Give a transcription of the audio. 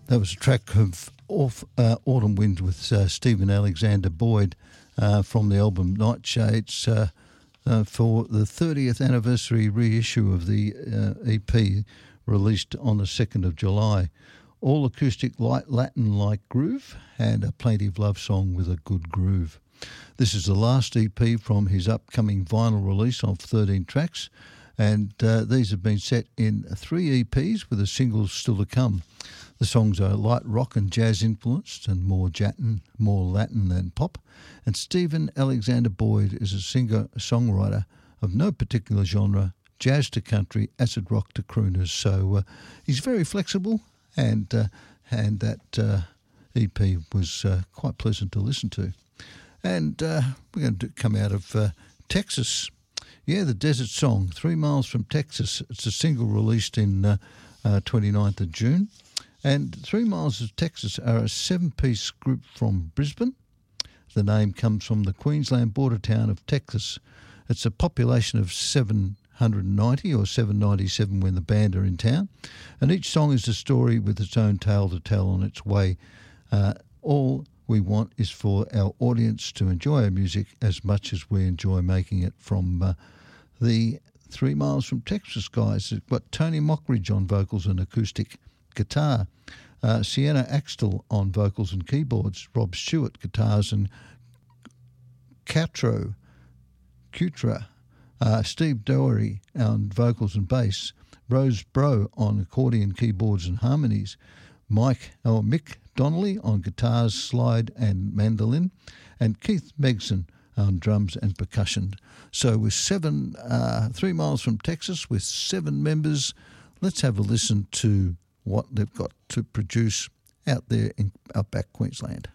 That was a track of Autumn Wind with Stephen Alexander Boyd from the album Nightshades for the 30th anniversary reissue of the EP released on the 2nd of July. All acoustic, light Latin-like groove and a plaintive love song with a good groove. This is the last EP from his upcoming vinyl release of 13 tracks, and these have been set in 3 EPs with a single still to come. The songs are light rock and jazz influenced and more Latin than pop. And Stephen Alexander Boyd is a singer-songwriter of no particular genre, jazz to country, acid rock to crooners. So he's very flexible, and that EP was quite pleasant to listen to. And we're going to come out of Texas. Yeah, the Desert Song, 3 Miles from Texas. It's a single released in 29th of June. And 3 Miles of Texas are a 7-piece group from Brisbane. The name comes from the Queensland border town of Texas. It's a population of 790 or 797 when the band are in town. And each song is a story with its own tale to tell on its way. All we want is for our audience to enjoy our music as much as we enjoy making it. From the 3 Miles from Texas guys, we've got Tony Mockridge on vocals and acoustic guitar, Sienna Axtell on vocals and keyboards, Rob Stewart guitars and Cutra, Steve Doherty on vocals and bass, Rose Bro on accordion, keyboards and harmonies, Mick Donnelly on guitars, slide and mandolin, and Keith Megson on drums and percussion. So with 3 Miles from Texas with 7 members, let's have a listen to what they've got to produce out there in outback Queensland.